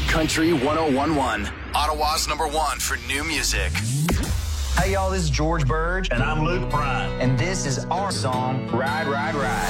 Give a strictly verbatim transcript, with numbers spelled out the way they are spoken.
Country one oh one point one. Ottawa's number one for new music. Hey, y'all, this is George Burge. And I'm Luke Bryan. And this is our song, Ride, Ride, Ride.